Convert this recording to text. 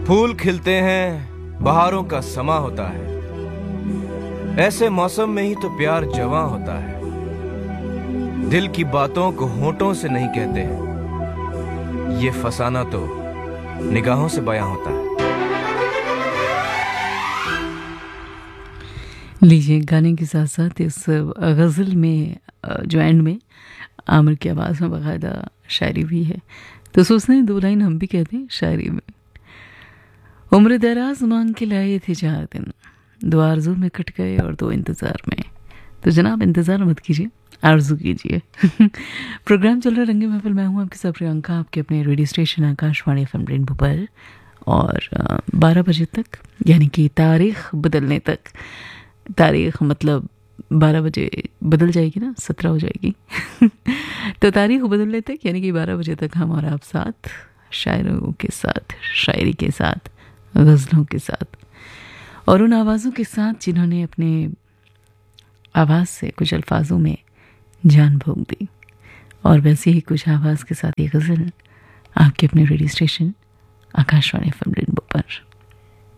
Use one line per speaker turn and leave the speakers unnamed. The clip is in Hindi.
फूल खिलते हैं, बहारों का समा होता है। ऐसे मौसम में ही तो प्यार जवां होता है। दिल की बातों को होठों से नहीं कहते हैं, ये फसाना तो निगाहों से बयां होता है।
लीजिए, गाने के साथ साथ इस गज़ल में जो एंड में आमिर की आवाज़ में बाकायदा शायरी भी है, तो सोचते हैं 2 लाइन हम भी कहते हैं शायरी में। उम्र दराज मांग के लाए थे 4 दिन, 2 आरज़ू में कट गए और 2 इंतज़ार में। तो जनाब इंतज़ार मत कीजिए, आरज़ू कीजिए। प्रोग्राम चल रहा रंगे महफिल, मैं हूँ आपके साथ प्रियंका, आपके अपने radio station Akashvani FM rainbow पर। और 12 बजे तक, यानी कि तारीख़ बदलने तक, तारीख़ मतलब 12 बजे बदल जाएगी ना, 17 हो जाएगी। तो तारीख़ बदलने तक यानी कि 12 बजे तक हम और आप साथ, शायरों के साथ, शायरी के साथ, गज़लों के साथ और उन आवाज़ों के साथ जिन्होंने अपने आवाज़ से कुछ अल्फाजों में जान भोग दी। और वैसे ही कुछ आवाज़ के साथ ये गज़ल आपके अपने radio station Akashvani FM rainbow पर।